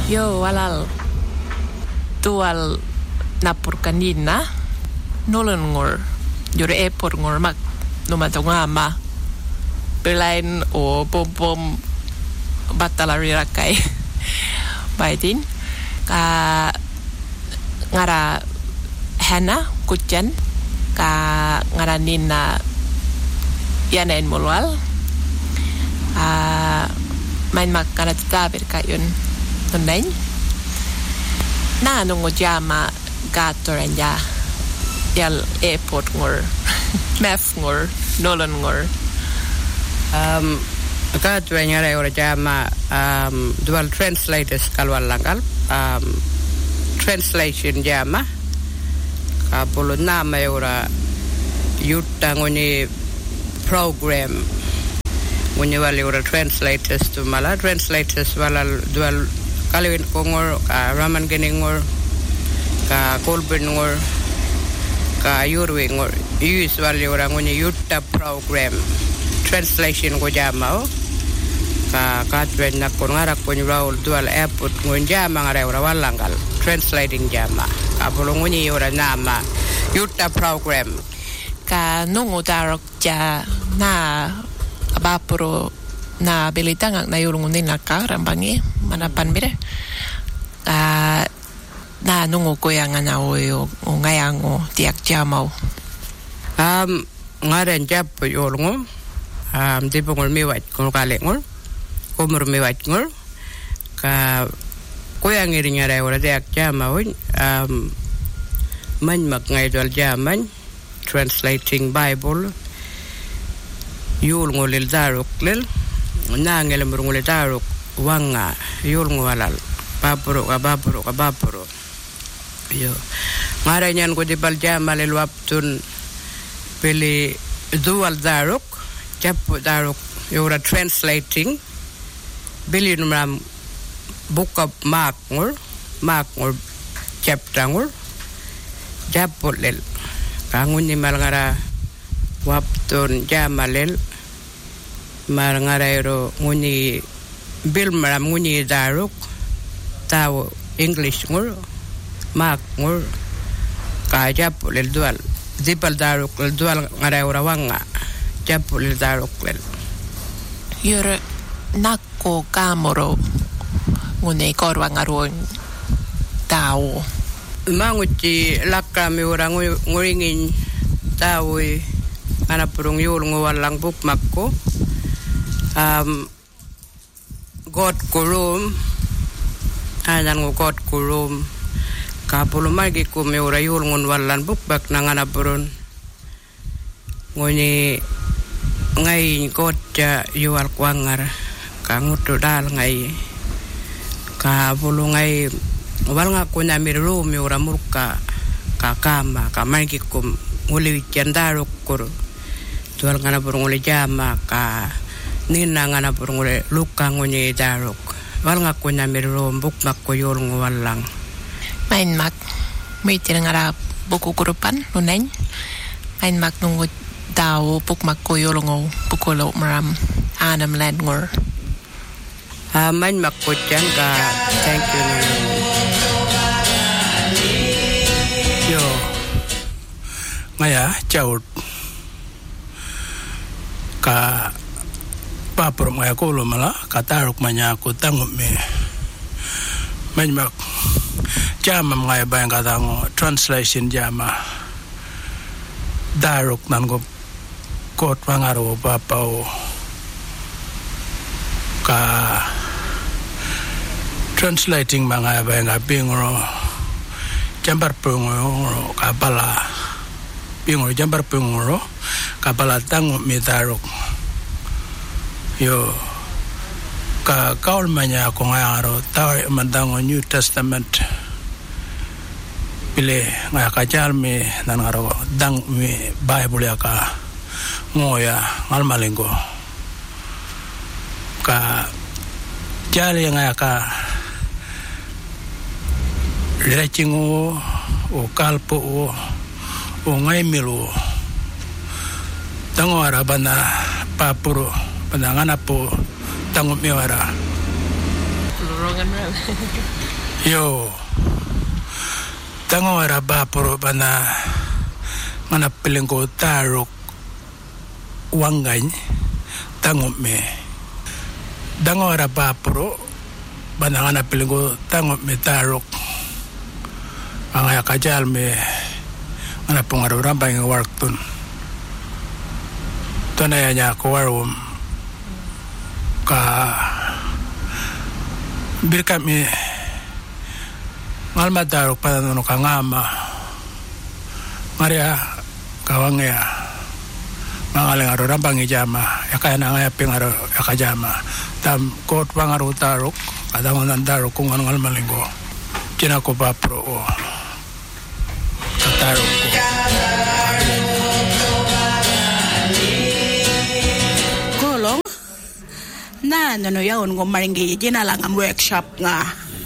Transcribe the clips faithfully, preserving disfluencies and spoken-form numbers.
Joo, alal tual napur kanina nolengor jure epor ngormak numatongama belain o bom bom batalari rakai baitin ka ngara hana kuchan ka ngara nina yanain mulwal a main makana taber kayun tundain na nungo jama gatoranja yal airport ngor mef ngor nolan ngor um gatoranja ra ora jama um dual translators kalwalangal um translation jama kapolo nama ora yutta ngoni program ngoni wali ora translators tu mala translators wala dual kalawin kongor ka raman geningor ka kolben ngor ka yurwe ngor usually orang ngoni yutta program translation ko jamao ka katwen na konara kon raul dual airport ngon jama ngara ora walangal translating jama ka bolongoni ora nama yutta program ka nungo darok ja na abapuro na bilitang na yulungun nila ka rambangi manapan mire uh, na nungo ko yang na o ngayang o tiak jamau um ngaren jap yolungo um dipungol miwat ko kalengol komur miwat ngol ka ko yang irinya ra ora tiak jamau um man mak ngai dol jaman translating bible yulungo lil darok lil nangel murungule darok wanga yulungo walal babro ka babro ka babro yo ngara nyan ko dibal jamal el waptun pele dual darok jap darok yora translating billion ram book of mark ngor mark ngor chapter ngor japol lel kangun ni mal ngara waptun jamalel mar ngarairo nguni bil maram nguni daruk taw english ngur mak ngur ka japol el dual dipal daruk el dual ngarairo wanga japol el daruk lel yure nakko kamoro ngune korwa ngaron taw manguti lakami orang nguringin tawi ana purung yul ngwalang buk makko um god kurum anan god kurum kapulu magi ko me ora yul ngon walan buk bak nangana purun ngoni ngai god ja yual kwangar kangutu dal ngai kapulu ngai wal nga ko na mirlo me ora murka kakama kamagi ko nguli jandaro kur tual ngana purung nguli jama ka nina ngana purung nguli luka nguni daruk wal nga ko na mirlo buk makko yol ngwalang main mak mitir ngara buku kurupan nunain main mak nungu daw buk makko yol ngo bukulo maram anam landngor ah main makko janga thank you yo ngaya chaut ka papro maya ko lo mala kataruk manya ko tango me manyak jama ngaya bayang katango translation jama daruk nango kot wangaro papao ka translating mga bayang bingro jambar pungro ka bala bingro jambar pungro ka bala tango me daruk yo ka kaul manya ko ngaro taw mandango New Testament pile nga ka jalme nan ngaro dang me Bible ya ka ngoya ngalmalingo ka jale nga ka lechingo o kalpo o o ngaimilo tango arabana papuro panangana po tango miwara Yolongan mal. Yo. Tango era bapuro bana mana pelengko tarok wangany tango me. Dango era bapuro bana mana pelengko tango me tarok. Angaya kajal me mana pengaruh rampai ngewarktun. Tona ya ko warum ka birka me ngalma darok pa no kangama Maria kawangya mangaling aro rampang ijama yakaya na ngaya pingaro yakajama tam kot pangaro tarok kadang nandaro kung ano ngalma linggo kina ko pa pro o tarok ko kolong na no yaon ngo maringi jina lang am workshop nga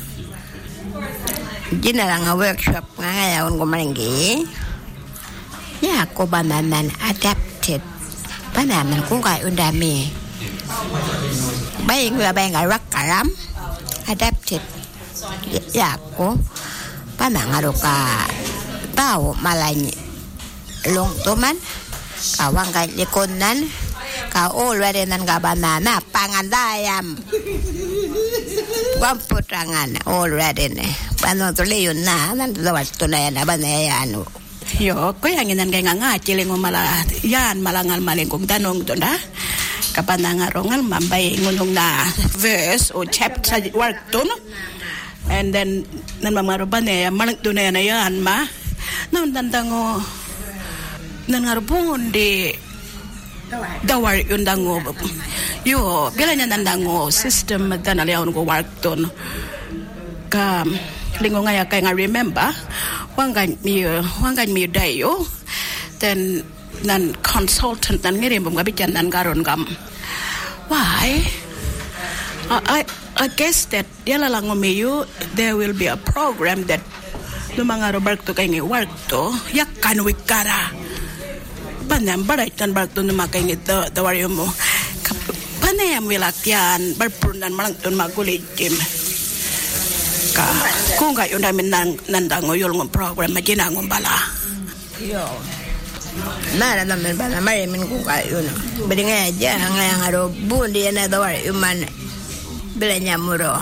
Jina lang ang workshop nga ngayon kumaringgi. Ya, ko ba naman adapted. Ba naman kung kaya undami. Bayang nga bayang nga rakaram. Adapted. Ya, ko. Ba na nga ka tao malany. Long tuman. Kawang ka likonan. Ka already nan ka banana. Pangandayam. Wamputangan already ne. Paano to leyon na nanto to na yan ba na yan. Yo, ko yang inan kay nga nga chiling mala yan malangal malingkong tanong to na. Kapanangarongal mambay ngunong na verse o chapter work to no. And then nan mamaruban eh malang to na yan ma. Nan dandango nan ngarbon di dawar yun dango yo bila niya nandango system magdana liyaw ko work ton ka lingo nga kay nga remember wanggan mi wanggan mi dayo then nan consultant nan ngiri mbam gabijan nan garon gam why I, I I guess that yala lang mi you there will be a program that lumanga work to kay ngi work to yakkan wikara panam barat tan barto na makay ngito dawaryo mo panayam wilakyan barpunan malang ton magulijim ka kung kayo namin nang nandango yung program majinangong bala yo nara namin bala marimin kung kayo no bali nga dyan nga nga ro bundi na dawaryo man bila niya muro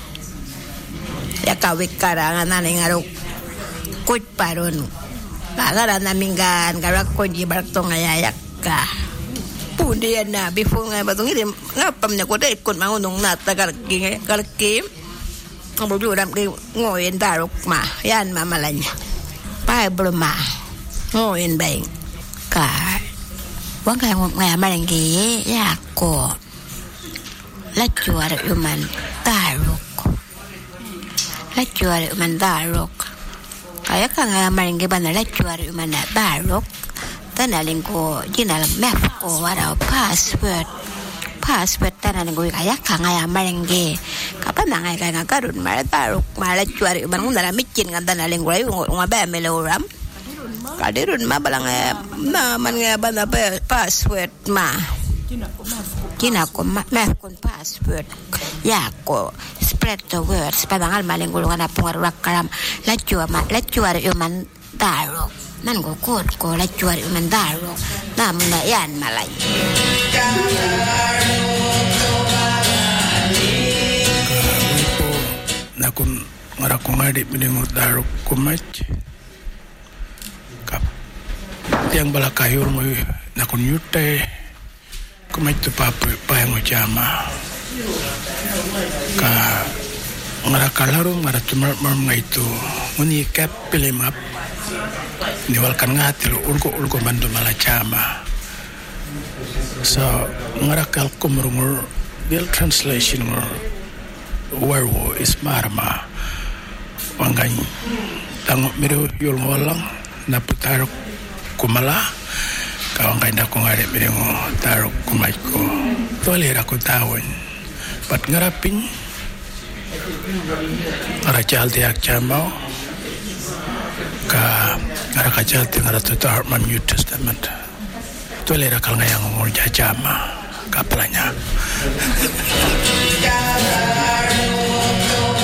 yakawik kara nga naning nga ro kuit paron Bagara namin gan garak ko di barto ngayayak ka. Pundi na before nga batong ini ngapam na ko dai kun mangunong na tagal king galkim. Ang buduram kay ngoyen darok ma. Yan mamalanya. Pa broma. Ngoyen bang ka. Wang kay ngaya malanggi ya ko. La juara uman darok. La juara uman darok. Kaya ka nga maringgi ba na lecture yung mga barok tanaling ko ginala map ko wala password password tanaling ko kaya ka nga maringgi kapan na nga nga karun mara barok mara lecture yung mga mikin nga tanaling ko yung mga ba meloram kadirun ma balang na man nga ba na password ma Kina ko map ko password ya ko spread the words padangal maling gulungan na pong rakaram lacua ma lacua yuman daro nan go kod ko lacua yuman daro namun na yan malay na kun ngara ko ngadi biningo daro kumach kap tiang balakayur mo na kun yute kumach to papu payango jama ka ngara kalaro ngara tumar mam ngaitu muni kap pilimap niwalkan ngatilo ulko ulko bandu malachama so ngara kal kumrungur bil translation ngor warwo is marma wangany tango miru yul ngolang naputarok kumala kawangay na ko ngari miru tarok kumaiko tolera ko tawon pat ngarapin ngara chalti ak chamao ka ngara ka chalti ngara to heart my new testament tolera kal ngayang ngor jajama kaplanya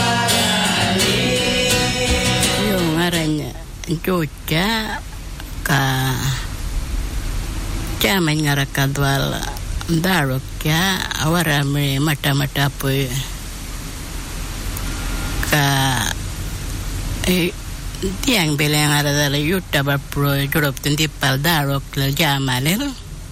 Jogja ka jaman ngarakadwal darok ya awara me mata-mata poy ka eh tiang beleng ada dala yutta ba pro jorop tendi pal darok la jamalel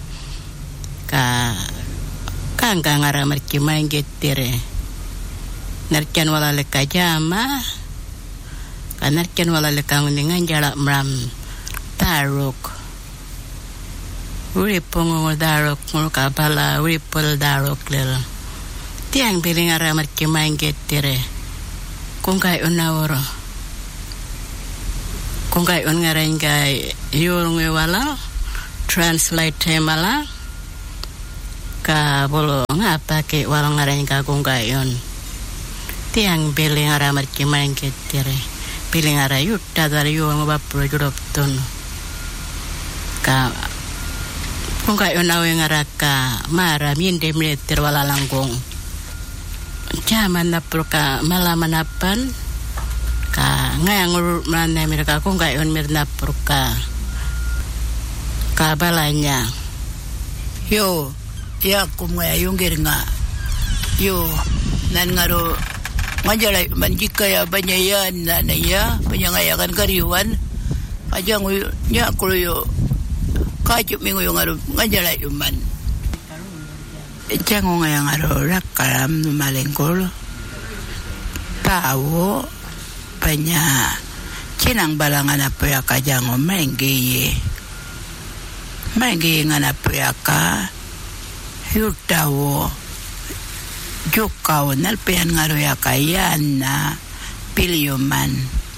ka kangka ngara marki mangetire narkan wala le kajama kanarkan wala le kangungan jala mram darok uri pongo darok mo kabala uri pol darok lel tiang beleng ngara marki mangetire kung kay unaworo kung kay un ngaran kay yung wala translate mala ka bolo ngapa ke wala ngaran ka kung kay un tiang beli ngara marki main ketire beli ngara yutta dari yung bapro jurop ton ka kung kay un awe ngara ka mara minde meter wala langkong jaman na pro ka malamanapan ka ngayang mana mereka kung kay un mirna pro ka kabalanya yo ya kumaya yung giringa yo nan ngaro ngajalay manjikaya banyayan na naya panyangayakan kariwan aja nguy nya kulo kajup mingo yung ngaro ngajalay man jango ngayang ngaro rakaram numalengkol tawo panya cinang balangan apa ya kajango menggiye menggiye ngana apa ya ka yutawo jukau nalpean ngaro ya kayan na pilioman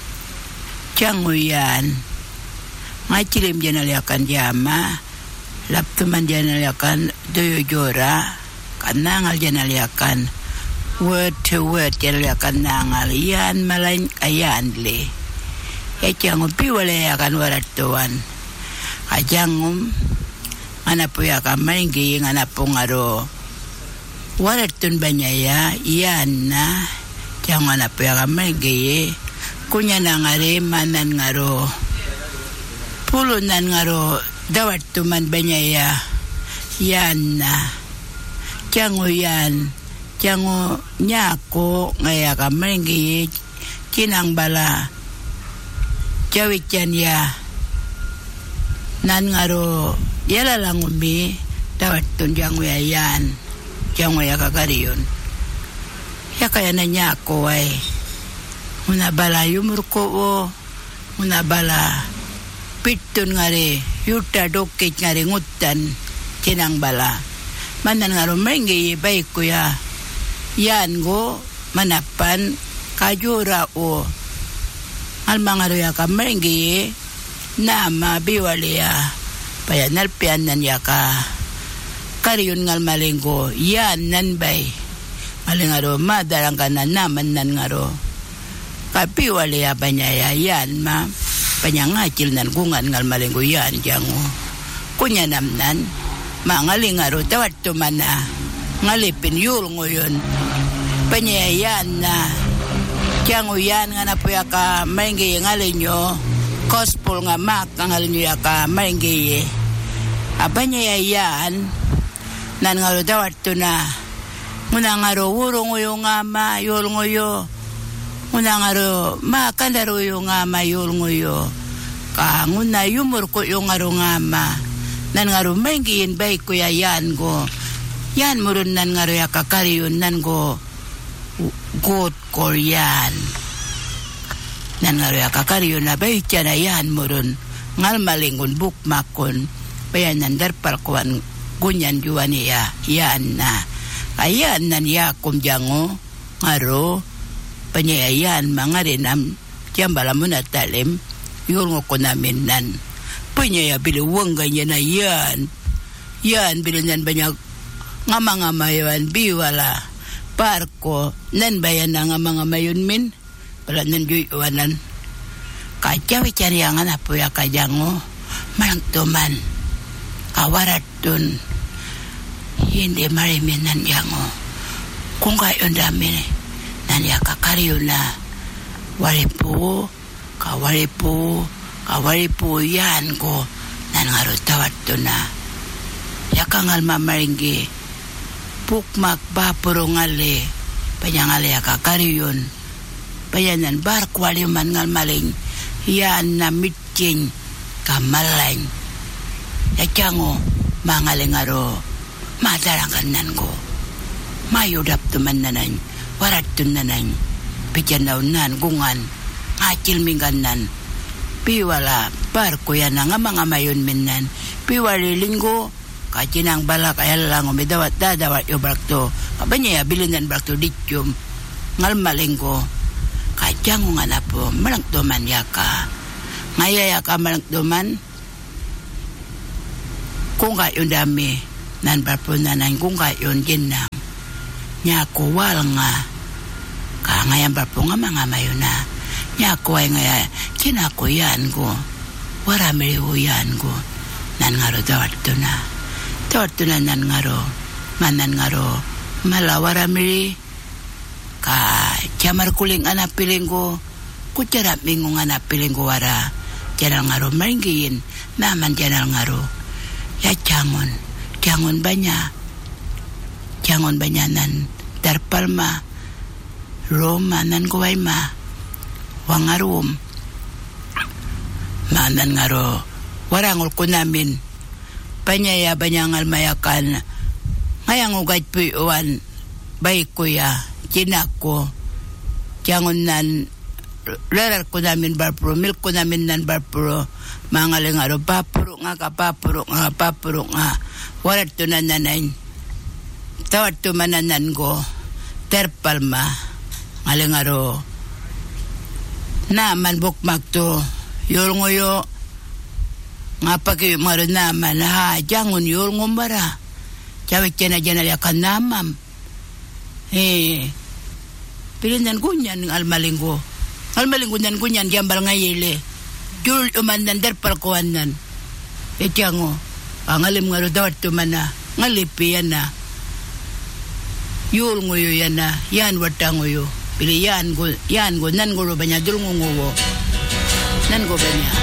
janguyan ngacilim janaliakan jama laptuman janaliakan doyo jora kanangal janaliakan word to word janaliakan nangal yan malain kayan le ya jangu piwale akan waratuan ajangum ana po ya kamay gi ngana po ngaro waratun banyaya yan na jang ana po ya kamay gi kunya na ngare manan ngaro pulunan ngaro dawat tuman banyaya yan na jango yan jango nyako ngaya kamay gi kinang bala jawit yan ya nan ngaro yala lang umi dawat tun jango ya yan jango ya kakariyon ya kaya na niya ako ay muna bala yumurko o muna bala pitun nga re yuta dokit nga re ngutan kinang bala manan nga rumengi baik ko ya yan go manapan kajura o almang nga ya kamengi nama biwali ya paya nalpian nan yaka kariyun ngal malinggo yan nan bay malingaro madarang ka na naman nan ngaro kapi wali ya panyaya yan ma panyangacil nan gungan ngal malinggo yan jango kunya namnan mangalingaro tawat tumana ngalipin yul ngoyon panyayan na jango yan nga na po yaka mainggi ngalinyo gospel nga mak ngalinyo yaka mainggi apanya yan nan ngaro dawat to na muna ngaro wurong yo ngama yol ngoyo muna ngaro makandaro yo ngama yol ngoyo ka nguna yumur ko yo ngaro ngama nan ngaro mengin bay ko ya yan go yan murun nan ngaro ya kakariyon nan go god korean nan ngaro ya kakariyon na bay tiana yan murun ngal malingon bukmakon bayan nandar palkuan kunyan juan ya yan na ayan nan ya kumjango ngaro panyayan mga rinam jambala mo na talim yung ko namin nan panyaya biliwang ganyan na yan yan bilinyan ba niya ngamangamayan biwala parko nan bayan na ngamangamayon min pala nan juiwanan kacawi cariangan apo ya kajango malang tuman kawarat dun hindi marimin nan yango kung kayo dami nan ya kakariyo na walipo kawalipo kawali po yan ko nan ngaro tawat to na yakangal mamaringgi pukmak bapuro ngale panyangale akakariyon payanan bar kwali man ngal maling yan na mitching kamalang yakango mangalengaro madarangan nan ko mayudap tuman nanan warat tunanan pijanaw nan gungan ngacil mingganan piwala barko yan nga mga mayon minan piwali linggo kachinang balak ayal lang umidawat dadawat yo barkto kabanya ya bilinan barkto dityum ngal malinggo kacang nga na po malangtuman yaka ngaya yaka malangtuman kung kayon dami nan barpo nanan kung kayon ginang nyako wal nga ka ngayon barpo nga mga mayon na nyako ay nga kinako yan ko waramiri ho yan ko nan ngaro dawat to na dawat to na nan ngaro manan ngaro mala waramiri ka chamar kuling anak piling ko kucara mingong anak piling ko wara janal ngaro maringgiin naman janal ngaro ya jangon jangon banya jangon banyanan darpalma Roma nan ko ay ma wangarum manan ngaro warangol ko namin panyaya banyangal mayakan ngayang ugay puyuan bay kuya kinako jangon nan lerar ko namin barpuro milk ko namin nan barpuro mangaling ngaro papuro nga ka papuro nga papuro nga warat to nananain tawat to mananan ko terpalma ngaling ngaro naman bukmak to yul ngoyo nga pagi maro naman ha jangon yul ngombara cawik cena jana yakan namam eh pilihan kunyan almalinggo almalinggo nan kunyan jambal ngayele jul umandan derpal kuanan e jango angalim ngaro dawat to mana ngalipi yan na yul ngoyo yan na yan watang ngoyo pili yan go yan go nan go banya dulngo ngo nan go banya